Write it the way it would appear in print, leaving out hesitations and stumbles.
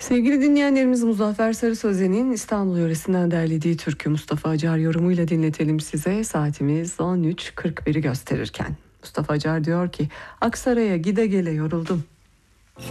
Sevgili dinleyenlerimiz, Muzaffer Sarı Sözen'in İstanbul yöresinden derlediği türkü Mustafa Acar yorumuyla dinletelim size. Saatimiz 13.41'i gösterirken. Mustafa Acar diyor ki, Aksaray'a gide gele yoruldum.